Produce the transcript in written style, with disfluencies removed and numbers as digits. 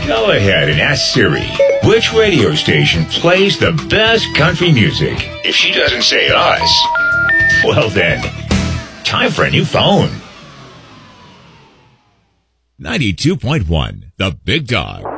Go ahead and ask Siri which radio station plays the best country music. If she doesn't say us, well then, time for a new phone. 92.1, The Big Dog.